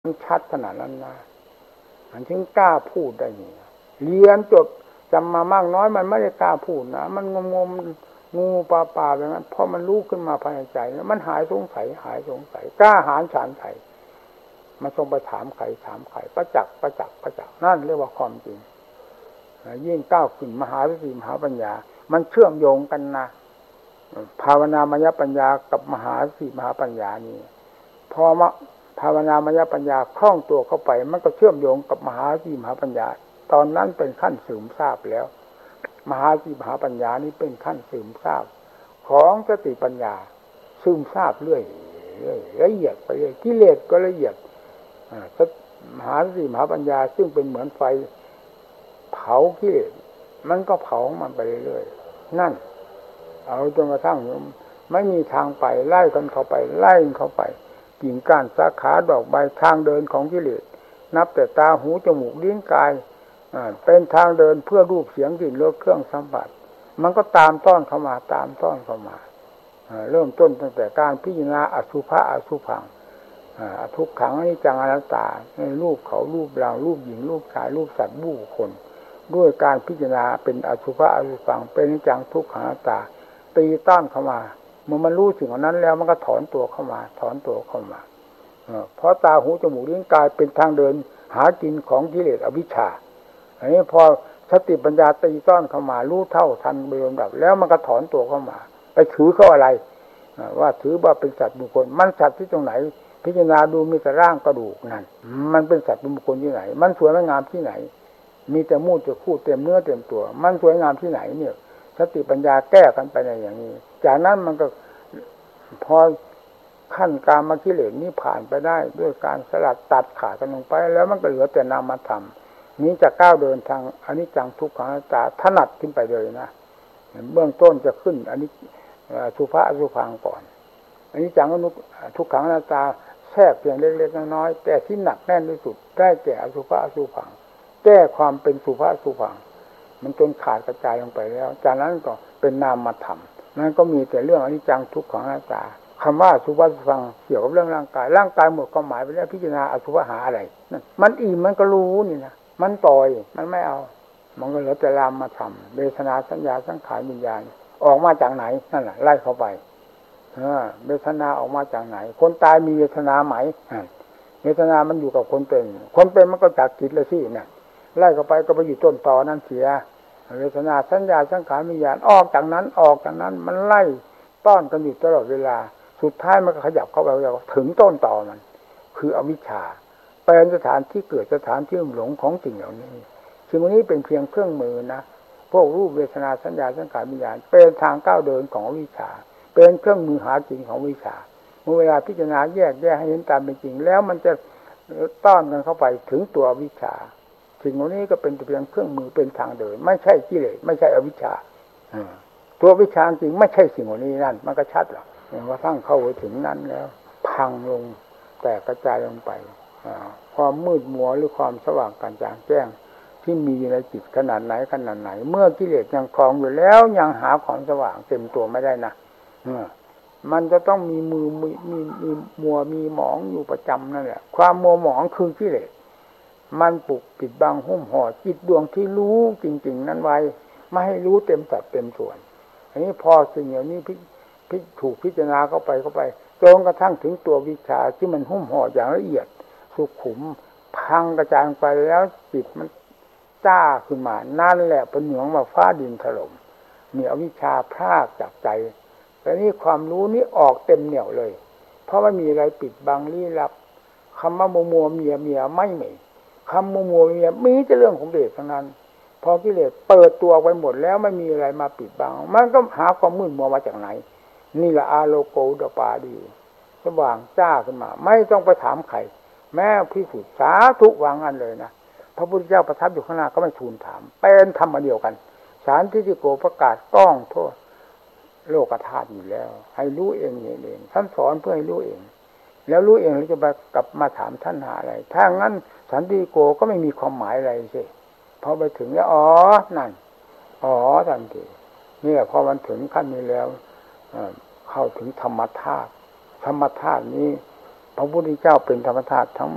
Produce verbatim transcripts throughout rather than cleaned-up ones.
มันชัดขนาดนั้นนะมันถึงกล้าพูดได้นี่เรียนจบจำมามากน้อยมันไม่ได้กล้าพูดนะมันงมงมงูปลาปลาแบบนั้นพอมันรู้ขึ้นมาภายในใจแล้วมันหายสงสัยหายสงสัยกล้าหาญฉานไถ่มาทรงไปถามใครถามใครประจักษ์ประจักษ์ประจักษ์นั่นเรียกว่าความจริงยิ่งก้าวขึ้นมหาวิธีมหาปัญญามันเชื่อมโยงกันนะภาวนามยปัญญากับมหาวิธีมหาปัญญานี่พอมาภาวนามยปัญญาคล่องตัวเข้าไปมันก็เชื่อมโยงกับมหาวิธีมหาปัญญาตอนนั้นเป็นขั้นซึมซาบแล้วมหาวิธีมหาปัญญานี้เป็นขั้นซึมซาบของสติปัญญาซึมซาบเรื่อยเรื่อยละเอียดไปเรื่อยกิเลสก็ละเอียดมหาสติมหาปัญญาซึ่งเป็นเหมือนไฟเผากิเลสมันก็เผามันไปเรื่อยๆนั่นเอาจนกระทั่งไม่มีทางไปไล่กันเข้าไปไล่เข้าไปกิ่งก้านสาขาดอกใบทางเดินของกิเลสนับแต่ตาหูจมูกลิ้นกายเป็นทางเดินเพื่อรูปเสียงกลิ่นรสเครื่องสัมผัสมันก็ตามต้อนเข้ามาตามต้อนเข้ามาเริ่มต้นตั้งแต่การพิจารณาอสุภะอสุภังทุกขังอนิจจังอนัตตาในรูปเขารูปเรารูปหญิงรูปชายรูปสัตว์บุคคลด้วยการพิจารณาเป็นอสุภะอสุภังเป็นอนิจจังทุกขังอนัตตาตีต้านเข้ามาเมื่อมันรู้สิ่งเหล่านั้นแล้วมันก็ถอนตัวเข้ามาถอนตัวเข้ามาเพราะตาหูจมูกลิ้นกายเป็นทางเดินหากินของกิเลสอวิชชาอันนี้พอสติปัญญาตีต้อนเข้ามารู้เท่าทันโดยลำดับแล้วมันก็ถอนตัวเข้ามาไปถือเขาอะไรว่าถือว่าเป็นสัตว์บุคคลมันสัตว์ที่ตรงไหนพิจารณาดูมีแต่ร่างกระดูกนั่นมันเป็นสัตว์บุคคลที่ไหนมันสวยงามที่ไหนมีแต่มูดจะคู่เต็มเนื้อเต็มตัวมันสวยงามที่ไหนเนี่ยสติปัญญาแก้กันไปในอย่างนี้จากนั้นมันก็พอขั้นกามกิเลสนี้ผ่านไปได้ด้วยการสลัดตัดขาดกันลงไปแล้วมันก็เหลือแต่นามธรรมนี้จะก้าวเดินทางอนิจจังทุกขังอนัตตาถนัดขึ้นไปเลยนะเบื้องต้นจะขึ้นอันนี้สุภาอสุภังก่อนอันนี้จังอนุทุกขังอนัตตาแทรกเพียงเล็กๆน้อยๆแต่ที่หนักแน่นที่สุดได้แก่อสุภะอสุภังแก้ความเป็นสุภะอสุภังมันจนขาดกระจายลงไปแล้วจากนั้นก็เป็นนามธรรมนั้นก็มีแต่เรื่องอนิจจังทุกขังอนัตตาคำว่าสุภะอสุภังเกี่ยวกับเรื่องร่างกายร่างกายหมดความหมายไปแล้วพิจารณาอสุภะหาอะไรนั่นมันอิ่มมันก็รู้นี่นะมันต่อยมันไม่เอามันก็เหลือแต่รามธรรมเวทนาสัญญาสังขารวิญญาณออกมาจากไหนนั่นแหละไล่เข้าไปเวทนาออกมาจากไหนคนตายมีเวทนาไหมเวทนามันอยู่กับคนเป็นคนเป็นมันก็จากจิตเลยสิเนี่ยไล่เข้าไปก็ไปอยู่ต้นตอนั่นเสียเวทนาสัญญาสังขารวิญญาณออกจากนั้นออกจากนั้นมันไล่ต้อนกันอยู่ตลอดเวลาสุดท้ายมันก็ขยับเข้าไปถึงต้นตอมันคืออวิชชาเป็นสถานที่เกิดสถานที่หลงของสิ่งเหล่านี้สิ่งนี้เป็นเพียงเครื่องมือนะพวกรูปเวทนาสัญญาสังขารวิญญาณเป็นทางก้าวเดินของวิชาเป็นเครื่องมือหาจริงของวิชาเมื่อเวลาพิจารณาแยกแยกให้เห็นตามเป็นจริงแล้วมันจะต้อนกันเข้าไปถึงตัววิชาสิ่งเหล่านี้ก็เป็นเพียงเครื่องมือเป็นทางเดินไม่ใช่กิเลสไม่ใช่อวิชชาตัววิชาจริงไม่ใช่สิ่งเหล่านี้นั่นมันก็ชัดหรอกอย่างว่าทั้งเข้าไปถึงนั้นแล้วพังลงแตกกระจายลงไปความมืดมัวหรือความสว่างกระจ่างแจ้งที่มีในจิตขนาดไหนขนาดไหนเมื่อกิเลสยังครองอยู่แล้วยังหาความสว่างเต็มตัวไม่ได้นะมันจะต้องมีมือมีมีมีมัวมีหมองอยู่ประจำนั่นแหละความมัวหมองคือกิเลสมันปลุกปิดบังหุ้มห่อจิตดวงที่รู้จริงๆนั้นไว้ไม่ให้รู้เต็มสัดเต็มส่วนอันนี้พอสิ่งเหล่านี้พิพิถูกพิจารณาเข้าไปเข้าไปจนกระทั่งถึงตัววิชาที่มันหุ้มห่ออย่างละเอียดสุขุมพังกระจายไปแล้วจิตมันจ้าขึ้นมานั่นแหละเป็นเหนืองว่าฟ้าดินถล่มมีอวิชชาพรากจากใจแต่นี่ความรู้นี้ออกเต็มเหนี่ยวเลยเพราะไม่มีอะไรปิดบังลี้ลับคำว่ามัวมัวเมียเมียไม่มีคำมัวมัวเมียมีแต่เรื่องของเดชทั้งนั้นพอกิเลสเปิดตัวไปหมดแล้วไม่มีอะไรมาปิดบังมันก็หาความมืดมัวมาจากไหนนี่แหละอาโลโกอุตปาดีสว่างจ้าขึ้นมาไม่ต้องไปถามใครแม้พิสูจน์สาธุวางงั้นเลยนะพระพุทธเจ้าประทับอยู่ข้างหน้าก็ไม่ทูลถามเป็นธรรมเดียวกันสารทิฏฐิโกประกาศก้องโทษโลกธาตุอยู่แล้วให้รู้เองเองท่านสอนเพื่อให้รู้เองแล้วรู้เองแล้วจะมากลับมาถามท่านหาอะไรถ้างั้นสันติโกก็ไม่มีความหมายอะไรสิพอไปถึงแล้วอ๋อนั่นอ๋อทันทีนี่แหละพอมันถึงขั้นนี้แล้วเข้าถึงธรรมธาตุธรรมธาตุนี้พระพุทธเจ้าเป็นธรรมธาตุทั้งหมด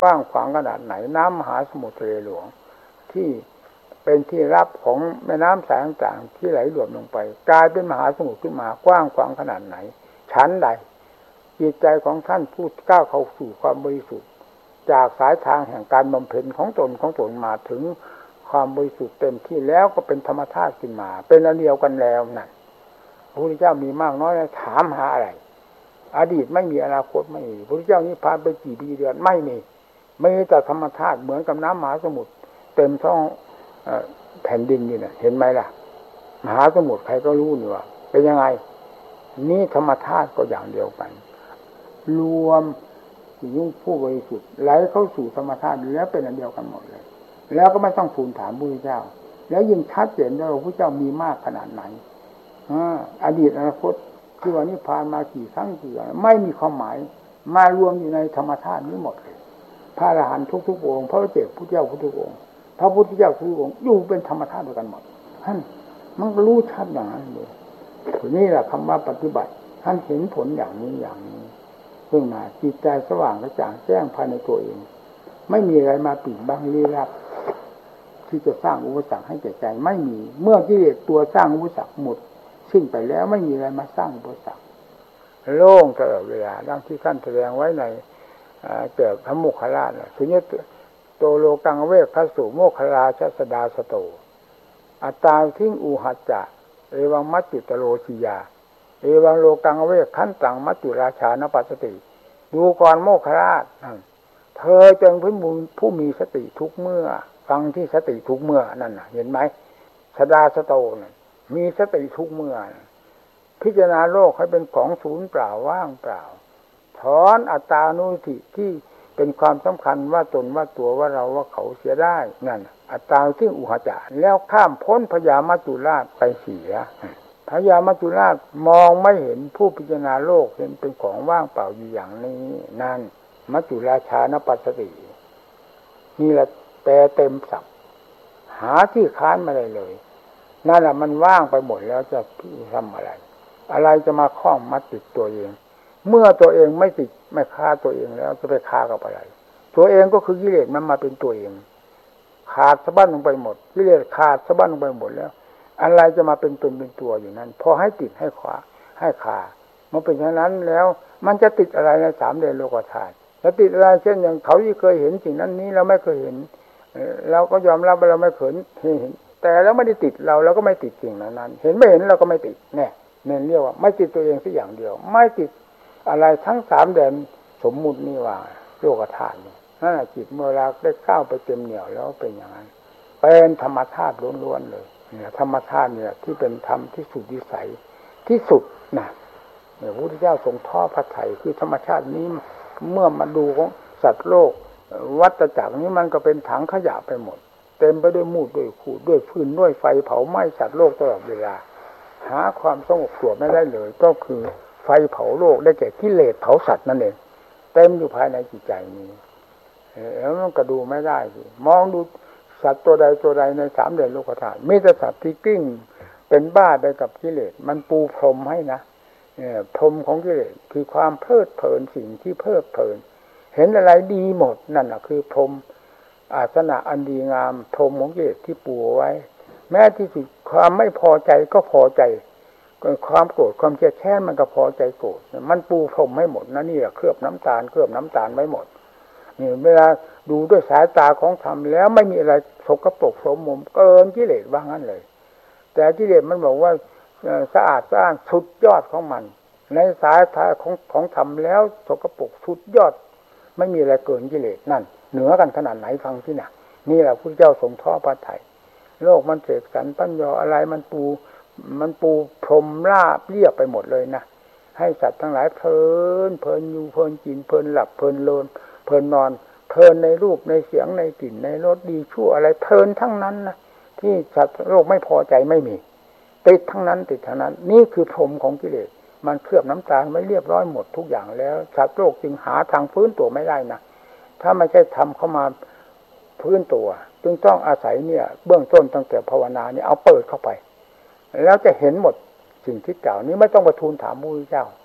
กว้างขวางขนาดไหนน้ำมหาสมุทรทะเลหลวงที่เป็นที่รับของแม่น้ำสายต่างๆที่ไหลรวมลงไปกลายเป็นมหาสมุทรขึ้นมากว้างขวางขนาดไหนชั้นใดจิตใจของท่านผู้ก้าวเข้าสู่ความบริสุทธิ์จากสายทางแห่งการบำเพ็ญของตนของตนมาถึงความบริสุทธิ์เต็มที่แล้วก็เป็นธรรมธาตุขึ้นมาเป็นอันเดียวกันแล้วนั่นพระพุทธเจ้ามีมากน้อยถามหาอะไรอดีตไม่มีอนาคตไม่มีพระพุทธเจ้านิพพานไปกี่ปีเดือนไม่มีไม่มีแต่ธรรมธาตุเหมือนกับน้ำมหาสมุทรเต็มท้องแผ่นดินนี่นะเห็นไหมล่ะมหาสมุทรใครก็รู้นี่ว่าเป็นยังไงนี่ธรรมธาตุก็อย่างเดียวกันรวมยุ่งผู้บริสุทธิ์ไหลเข้าสู่ธรรมธาตุแล้วเป็นอันเดียวกันหมดเลยแล้วก็ไม่ต้องทูลถามพระพุทธเจ้าแล้วยิ่งชัดเจนว่าพระพุทธเจ้ามีมากขนาดไหนอดีตอนาคตที่ว่านิพพานมากี่ครั้งกี่ไม่มีความหมายมารวมอยู่ในธรรมธาตุนี้หมดเลยพระอรหันต์ทุกๆองค์พระเจ้าพุทธเจ้าทุกๆองค์พระพุทธเจ้าทุกองค์อยู่เป็นธรรมธาตุเดียวกันหมดท่านมันก็รู้ชัดอย่างนั้นเลยนี่แหละคำว่าปฏิบัติท่านเห็นผลอย่างนี้อย่างนี้ขึ้นมาจิตใจสว่างกระจ่างแจ้งภายในตัวเองไม่มีอะไรมาปิดบังลี้ลับที่จะสร้างอุปสรรคให้แก่ใจไม่มีเมื่อกิเลสตัวสร้างอุปสรรคหมดสิ้นไปแล้วไม่มีอะไรมาสร้างอุปสรรคโล่งตลอดเวลาดังที่ท่านแสดงไว้ในเกี่ยวกับพระโมคคัลลานะสุญญโตโลกังเวกขสุโมคคัลลาชสดาสโตอัตตาทิ้งอูหัจจะเอวังมัจจุตโรชิยาเอวังโลกังเวกขันตังมัจจุราชานปัสสติดูก่อนโมคคัลลาเธอจงเป็นผู้มีสติทุกเมื่อฟังที่สติทุกเมื่อนั่นน่ะเห็นไหมสดาสโตนั่นมีสติทุกเมื่อพิจารณาโลกให้เป็นของศูนย์เปล่าว่างเปล่าถอนอัตตานุทิที่เป็นความสำคัญว่าตนว่าตัวว่าเราว่าเขาเสียได้นั่นอัตตาที่อุหจารแล้วข้ามพ้นพญามัจจุราชไปเสียพญามัจจุราชมองไม่เห็นผู้พิจารณาโลกเห็นเป็นของว่างเปล่าอยู่อย่างนี้นั่นมัจจุราชานปัสสตินี่แหละแปลเต็มศัพท์หาที่ค้านไม่ได้เลยนั่นแหละมันว่างไปหมดแล้วจะทำอะไรอะไรจะมาคล้องมัดติดตัวเองเมื่อตัวเองไม่ติดไม่ฆ่าตัวเองแล้วจะไปฆ่ากับอะไรตัวเองก็คือกิเลสมันมาเป็นตัวเองขาดสะบั้นลงไปหมดกิเลสขาดสะบั้นลงไปหมดแล้วอะไรจะมาเป็นตนเป็นตัวอยู่นั้นพอให้ติดให้ขวาให้ขามันเป็นฉะนั้นแล้วมันจะติดอะไรในสามเดชโลกธาตุแล้วติดอะไรเช่นอย่างเขาที่เคยเห็นสิ่งนั้นนี้เราไม่เคยเห็นเราก็ยอมรับว่าเราไม่เคยเห็นแต่แล้วไม่ได้ติดเราเราก็ไม่ติดสิ่งนั้นเห็นไม่เห็นเราก็ไม่ติดแน่เน้นเรียกว่าไม่ติดตัวเองสักอย่างเดียวไม่ติดอะไรทั้งสามแดนสมมุตินี่ว่าโลกธาตุนี่นั่นแหละจิตเมื่อเราได้เข้าไปเต็มเหนี่ยวแล้วเป็นอย่างนั้นเป็นธรรมธาตุล้วนๆเลยเนี่ยธรรมธาตุเนี่ยที่เป็นธรรมที่สุดวิสัยที่สุดนะเนี่ยพระพุทธเจ้าทรงท่อพระทัยคือธรรมชาตินี้เมื่อมาดูของสัตว์โลกวัฏจักรนี้มันก็เป็นถังขยะไปหมดเต็มไปด้วยมูดด้วยขูดด้วยฟืนด้วยไฟเผาไหม้สัตว์โลกตลอดเวลาหาความสงบสุขไม่ได้เลยก็คือไฟเผาโลกได้แก่กิเลสเผาสัตว์นั่นเองเต็มอยู่ภายในจิตใจนี้แล้วมันก็ดูไม่ได้สิมองดูสัตว์ตัวใดตัวใดในสามเดือนโลกธาตุมีแต่สัตว์ที่กิ้งเป็นบ้าไปกับกิเลสมันปูพรมให้นะเนี่ยพรมของกิเลสคือความเพลิดเพลินสิ่งที่เพลิดเพลินเห็นอะไรดีหมดนั่นแหละคือพรมอาสนะอันดีงามพรมของกิเลสที่ปูไว้แม้ที่สุดความไม่พอใจก็พอใจความโกรธความเกลียดแค้นมันก็พอใจโกรธมันปูพรมให้หมดนะนี่แหละเคลือบน้ำตาลเคลือบน้ำตาลไว้หมดนี่เวลาดูด้วยสายตาของธรรมแล้วไม่มีอะไรสกปรกโสมมเกินกิเลสว่างั้นเลยแต่กิเลสมันบอกว่าสะอาดสะอ้านสุดยอดของมันในสายตาของของธรรมแล้วสกปรกสุดยอดไม่มีอะไรเกินกิเลสนั่นเหนือกันขนาดไหนฟังที่น่ะนี่แหละพระเจ้าทรงท่อพระทัยโลกมันเสกสรรปั้นยออะไรมันปูมันปูพรมราบเรียบไปหมดเลยนะให้สัตว์ทั้งหลายเพลินเพลินอยู่เพลินกินเพลินหลับเพลินโลนเพลินนอนเพลินในรูปในเสียงในกลิ่นในรสดีชั่วอะไรเพลินทั้งนั้นนะที่สัตว์โลกไม่พอใจไม่มีติดทั้งนั้นติดทั้งนั้นนี่คือพรมของกิเลสมันเคลือบน้ำตาลไว้เรียบร้อยหมดทุกอย่างแล้วสัตว์โลกจึงหาทางฟื้นตัวไม่ได้นะถ้าไม่ใช่ทำเข้ามาฟื้นตัวจึงต้องอาศัยเนี่ยเบื้องต้นตั้งแต่ภาวนาเนี่ยเอาเปิดเข้าไปแล้วจะเห็นหมดสิ่งที่กล่าวนี้ไม่ต้องไปทูลถามพระพุทธเจ้า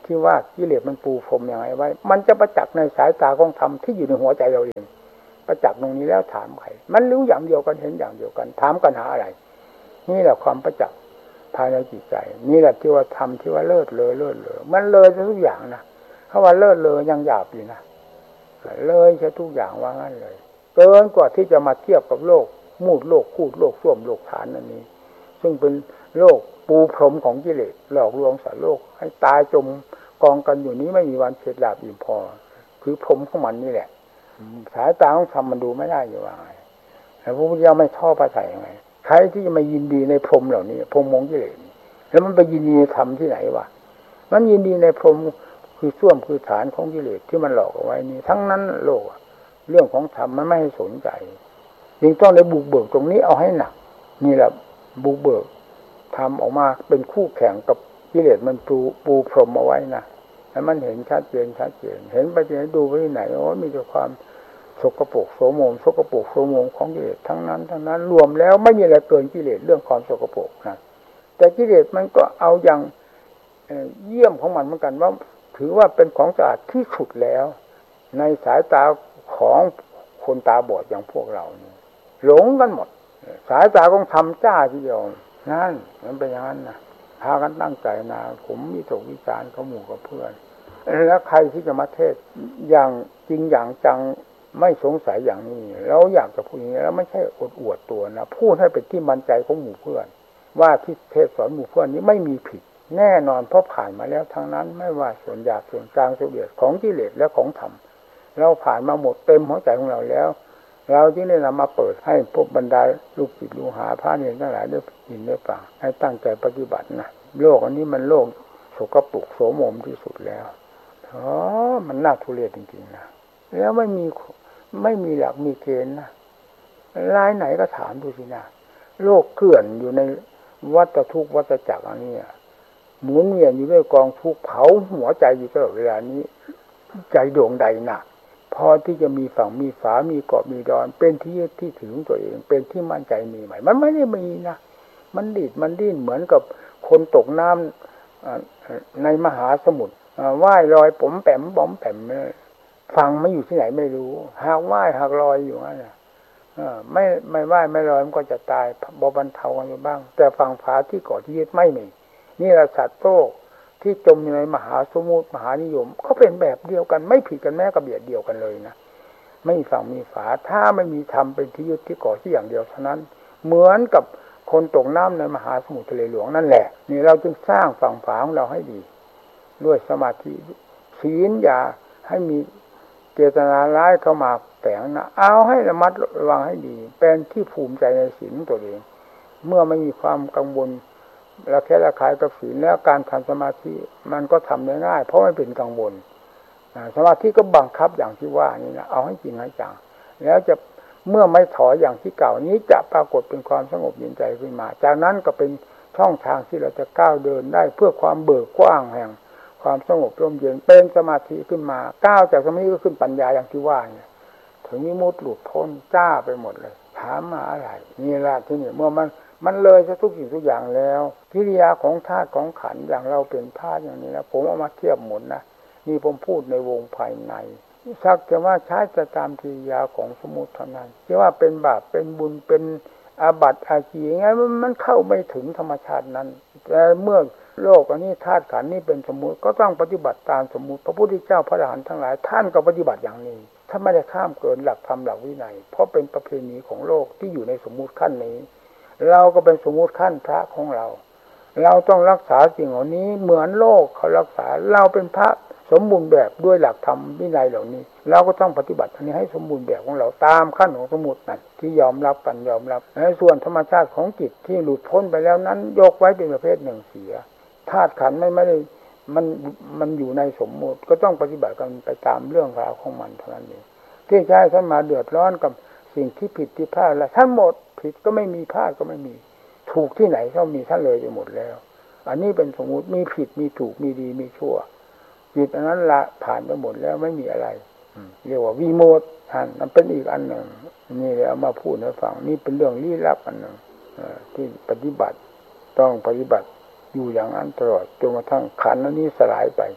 ที่ว่ากิเลสมันปูพรมอย่างไรไว้มันจะประจักษ์ในสายตาของธรรมที่อยู่ในหัวใจเราเองประจักษ์ตรงนี้แล้วถามใครมันรู้อย่างเดียวกันเห็นอย่างเดียวกันถามกันหาอะไรนี่แหละความประจักษ์ภายในจิตใจนี่แหละที่ว่าธรรมที่ว่าเลิศเลอเลิศเลอมันเลยทุกอย่างนะเพราะว่าเลิศเลอยังหยาบอยู่นะเลยใช้ทุกอย่างว่างั้นเลยเกินกว่าที่จะมาเทียบกับโลกมูดโลกคูดโลกส้วมโลกฐานอันนี้ซึ่งเป็นโลกปูพรมของกิเลสหลอกลวงสัตว์โลกให้ตายจมกองกันอยู่นี้ไม่มีวันเฉดหลาบอิ่มพอคือพรมของมันนี่แหละสายตาของธรรมมันดูไม่ได้อยู่ว่าไงแต่พระพุทธเจ้าไม่ท่อพระทัยยังไงใครที่จะมายินดีในพรมเหล่านี้พรมมงกิเลสแล้วมันไปยินดีในธรรมที่ไหนวะมันยินดีในพรมคือส้วมคือฐานของกิเลสที่มันหลอกเอาไว้นี่ทั้งนั้นโลกเรื่องของธรรมมันไม่ให้สนใจจึงต้องได้บุกเบิกตรงนี้เอาให้หนักนี่แหละบุกเบิกทำออกมาเป็นคู่แข่งกับกิเลสมันปูปูพรมเอาไว้นะแล้วมันเห็นชัดเจนชัดเจนเห็นไปที่ไหนดูไปที่ไหนโอ้มีแต่ความสกปรกโสมมสกปรกโสมมของกิเลสทั้งนั้นทั้งนั้นรวมแล้วไม่มีอะไรเกินกิเลสเรื่องความสกปรกนะแต่กิเลสมันก็เอาอย่างเยี่ยมของมันเหมือนกันว่าถือว่าเป็นของสะอาดที่สุดแล้วในสายตาของคนตาบอดอย่างพวกเรานี่หลงกันหมดสายตาของธรรมจ้าทีเดียวนั่นมันเป็นอย่างนั้นนะพากันตั้งใจนะผมมีตกวิจารณ์กับหมู่กับเพื่อนแล้วใครที่จะมาเทศอย่างจริงอย่างจังไม่สงสัยอย่างนี้แล้วอยากจะพูดอย่างนี้แล้วไม่ใช่อดอวดตัวนะพูดให้เป็นที่มั่นใจของหมู่เพื่อนว่าที่เทศสอนหมู่เพื่อนนี้ไม่มีผิดแน่นอนเพราะผ่านมาแล้วทั้งนั้นไม่ว่าส่วนหยาบส่วนกลางส่วนละเอียดของกิเลสและของธรรมเราผ่านมาหมดเต็มหัวใจของเราแล้วเราจึงได้นำมาเปิดให้พวกบรรดาลูกศิษย์ลูกหาพระเนรทั้งหลายได้ยินได้ฟังให้ตั้งใจปฏิบัตินะโลกอันนี้มันโลกสกปรกโสมมที่สุดแล้วอ๋อมันน่าทุเรศจริงๆนะแล้วไม่มีไม่มีหลักมีเกณฑ์นะรายไหนก็ถามดูสินะโลกเกลื่อนอยู่ในวัฏทุกข์วัฏจักรอันนี้หมุนเวียนอยู่ด้วยกองทุกข์เผาหัวใจอยู่ตลอดเวลานี้ใจดวงใดหนักพอที่จะมีฝั่งมีฝามีเกาะมีดอนเป็นที่ที่ถือของตัวเองเป็นที่มั่นใจมีไหมมันไม่ได้มีนะมันดิดมันดิ้นเหมือนกับคนตกน้ำในมหาสมุทรว่ายลอยป๋มแปมป๋มแปมฝั่งไม่อยู่ที่ไหนไม่รู้หากว่ายหากลอยอยู่นั่นนะไม่ไม่ว่ายไม่ลอยมันก็จะตายบบรรเทากันอยู่บ้างแต่ฝั่งฝาที่เกาะที่ยึดไม่มีนี่แหละสัตว์โลกที่จมอยู่ในมหาสมุทรมหานิยมเขาเป็นแบบเดียวกันไม่ผิดกันแม้กระเบียดเดียวกันเลยนะไม่มีฝั่งมีฝาถ้าไม่มีธรรมเป็นที่ยึดที่เกาะที่อย่างเดียวเท่านั้นเหมือนกับคนตกน้ำในมหาสมุทรทะเลหลวงนั่นแหละนี่เราจึงสร้างฝั่งฝาของเราให้ดีด้วยสมาธิศีลอย่าให้มีเจตนาร้ายเข้ามาแฝงนะเอาให้ระมัดระวังให้ดีเป็นที่ภูมิใจในศีลตัวเองเมื่อไม่มีความกังวลระแคะระคายกับศีลแล้วการทำสมาธิมันก็ทำได้ง่ายเพราะไม่เป็นกังวลสมาธิก็บังคับอย่างที่ว่านี่นะเอาให้จริงให้จังแล้วจะเมื่อไม่ถอยอย่างที่เก่านี้จะปรากฏเป็นความสงบเย็นใจขึ้นมาจากนั้นก็เป็นช่องทางที่เราจะก้าวเดินได้เพื่อความเบิกกว้างแห่งความสงบร่มเย็นเป็นสมาธิขึ้นมาก้าวจากสมาธิก็ขึ้นปัญญาอย่างที่ว่าเนี่ยถึงนิมุตหลุดพ้นจ้าไปหมดเลยถามมาอะไรนี่แหละที่นี่เมื่อมันมันเลยซะทุกสิ่งทุกอย่างแล้วกิริยาของธาตุของขันธ์อย่างเราเป็นธาตุอย่างนี้นะผมเอามาเทียบหมดนะนี่ผมพูดในวงภายในสักแต่ว่าใช้จะตามกิริยาของสมุติเท่านั้นที่ว่าเป็นบาปเป็นบุญเป็นอาบัติอาชีไงมันเข้าไม่ถึงธรรมชาตินั้นแต่เมื่อโลกอันนี้ธาตุขันธ์นี้เป็นสมมุติก็ต้องปฏิบัติตามสมมุติพระพุทธเจ้าพระอรหันต์ทั้งหลายท่านก็ปฏิบัติอย่างนี้ถ้าไม่ได้ข้ามเกินหลักธรรมหลักวินัยเพราะเป็นประเพณีของโลกที่อยู่ในสมมุติขั้นนี้เราก็เป็นสมมุติขั้นพระของเราเราต้องรักษาสิ่งเหล่านี้เหมือนโลกเขารักษาเราเป็นพระสมบูรณ์แบบด้วยหลักธรรมวินัยเหล่านี้เราก็ต้องปฏิบัติอันนี้ให้สมบูรณ์แบบของเราตามขั้นของสมมุตินั่นที่ยอมรับกันยอมรับในส่วนธรรมชาติของจิตที่หลุดพ้นไปแล้วนั้นยกไว้เป็นประเภทหนึ่งเสียธาตุขันธ์ไม่ไม่ได้มันมันอยู่ในสมมุติก็ต้องปฏิบัติกันไปตามเรื่องราวของมันเท่านั้นเองที่ใช้ท่านมาเดือดร้อนกับสิ่งที่ผิดที่พลาดแล้วทั้งหมดผิดก็ไม่มีพลาดก็ไม่มีถูกที่ไหนก็มีท่านเลยไปหมดแล้วอันนี้เป็นสมมุติมีผิดมีถูกมีดีมีชั่วจิตอันนั้นละผ่านไปหมดแล้วไม่มีอะไรเรียกว่าวิโมทท่านมันเป็นอีกอันหนึ่งนี่เลยเอามาพูดให้ฟังนี่เป็นเรื่องลี้ลับอันหนึ่งที่ปฏิบัติต้องปฏิบัติอยู่อย่างนั้นตลอดจนกระทั่งขันธ์นี้สลายไป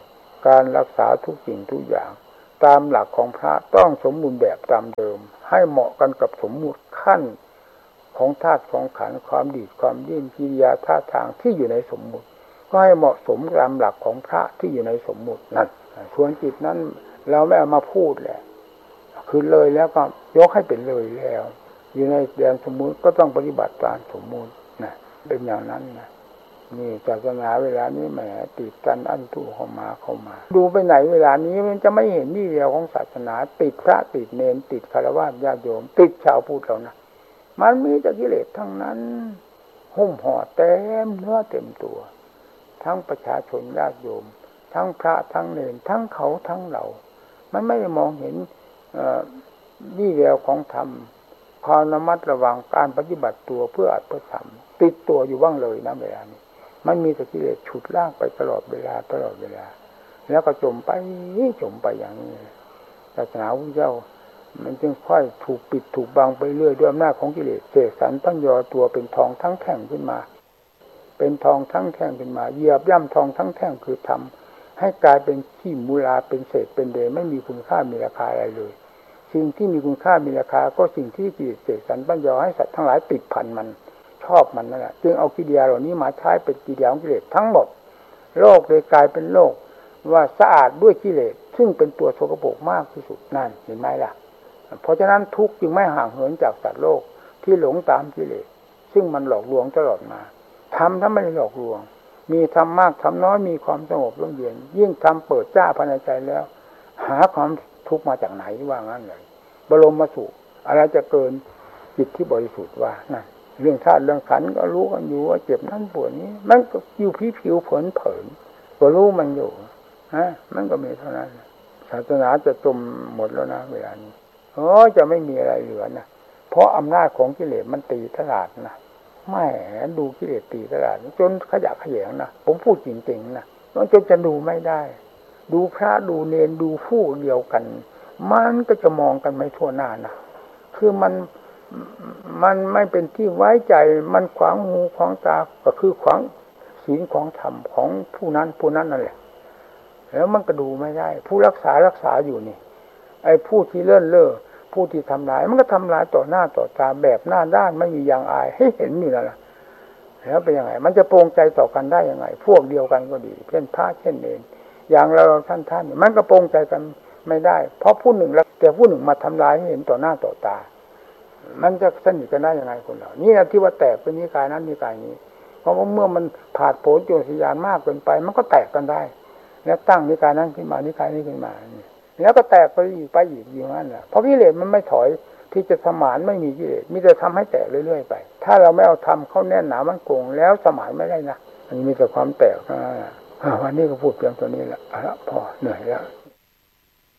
การรักษาทุกสิ่งทุกอย่างตามหลักของพระต้องสมบูรณ์แบบตามเดิมให้เหมาะกันกับสมมุติขั้นของธาตุของขันธ์ความดีความดิ้นกิริยาท่าทางที่อยู่ในสมมุติก็ให้เหมาะสมตามหลักของพระที่อยู่ในสมมุตินั่นส่วนจิตนั้นเราไม่เอามาพูดแหละคือเลยแล้วก็ยกให้เป็นเลยแล้วอยู่ในแดนสมมุติก็ต้องปฏิบัติตามสมมุตินะเป็นอย่างนั้นนะนี่ศาสนาเวลานี้แหมติดกันอันตู้เข้ามาเข้ามาดูไปไหนเวลานี้มันจะไม่เห็นนี่เดียวของศาสนาติดพระติดเณรติดฆราวาสญาติโยมติดชาวพุทธเรานะมันมีแต่กิเลสทั้งนั้นหุ้มห่อเต็มเนื้อเต็มตัวทั้งประชาชนญาติโยมทั้งพระทั้งเณรทั้งเขาทั้งเรามันไม่ได้มองเห็นนี่เดียวของธรรมความระมัดระวังการปฏิบัติตัวเพื่ออัตเพื่อธรรมติดตัวอยู่บ้างเลยนะเวลานี้มันมีแต่กิเลสฉุดลากไปตลอดเวลาตลอดเวลาแล้วก็จมไปจมไปอย่างนี้ศาสนาพระเจ้ามันจึงค่อยถูกปิดถูกบังไปเรื่อยด้วยอำนาจของกิเลสเสกสรรตั้งยอตัวเป็นทองทั้งแท่งขึ้นมาเป็นทองทั้งแท่งขึ้นมาเหยียบย่ำทองทั้งแท่งคือทำให้กลายเป็นขี้มูลาเป็นเศษเป็นเดชไม่มีคุณค่ามีราคาอะไรเลยสิ่งที่มีคุณค่ามีราคาก็สิ่งที่กิเลสเสกสรรตั้งยอให้สัตว์ทั้งหลายติดพันมันชอบมันนั่นแหละจึงเอากิเลสเหล่านี้มาใช้เป็นกิเลสของกิเลสทั้งหมดโลกเลยกลายเป็นโลกว่าสะอาดด้วยกิเลสซึ่งเป็นตัวโสโครกมากที่สุดนั่นเห็นไหมล่ะเพราะฉะนั้นทุกข์จึงไม่ห่างเหินจากสัตว์โลกที่หลงตามกิเลสซึ่งมันหลอกลวงตลอดมาทำถ้าไม่ได้หลอกลวงมีทำมากทำน้อยมีความสงบร่มเย็นยิ่งทำเปิดจ้าภายในใจแล้วหาความทุกข์มาจากไหนว่างั้นเลยบรมสุขอะไรจะเกินจิตที่บริสุทธิ์ว่านั่นเรื่องธาตุเรื่องขันธ์ก็รู้กันอยู่ว่าเจ็บนั่นปวดนี้มันก็อยู่ผิวผิวเผินเผินก็รู้มันอยู่ฮะมันก็มีเท่านั้นศาสนาจะจมหมดแล้วนะเวลานี้โอ้จะไม่มีอะไรเหลือนะเพราะอำนาจของกิเลสมันตีตลาดนะไม่ดูกิเลสตีตลาดจนขยะแขยงนะผมพูดจริงๆนะจนจะดูไม่ได้ดูพระดูเนรดูผู้เดียวกันมันก็จะมองกันไม่ทั่วหน้านะคือมันมันไม่เป็นที่ไว้ใจมันขวางหูขวางตาก็คือขวางศีลของธรรมของผู้นั้นผู้นั้นนั่นแหละแล้วมันก็ดูไม่ได้ผู้รักษารักษาอยู่นี่ไอ้ผู้ที่เลื่อนเล่อผู้ที่ทำลายมันก็ทำลายต่อหน้าต่อตาแบบหน้าด้านไม่มียางอายให้เห็นอยู่นั่นแหละแล้วเป็นยังไงมันจะโปร่งใจต่อกันได้ยังไงพวกเดียวกันก็ดีเช่นพระเช่นเนรอย่างเราท่านท่านมันก็โปร่งใจกันไม่ได้เพราะผู้หนึ่งแล้วแต่ผู้หนึ่งมาทำลายให้เห็นต่อหน้าต่อตามันจะสนิทกันได้ยังไงคนเรานี่นะที่ว่าแตกเป็นนิกายนั้นนิกายนี้เพราะว่าเมื่อมันผาดโผนโจรสยานมากเกินไปมันก็แตกกันได้แล้วตั้งนิกายนั้นขึ้นมานิกายนี้ขึ้นมาแล้วก็แตกไปอีกไปอีกอย่างนั้นแหละเพราะกิเลสมันไม่ถอยที่จะสมานไม่มีกิเลสมีแต่ทำให้แตกเรื่อยๆไปถ้าเราไม่เอาทำเข้าแน่นหนามันคงแล้วสมานไม่ได้นะมันมีแต่ความแตกนะวันนี้ก็พูดเพียงตัวนี้แหละพอเหนื่อยแล้ว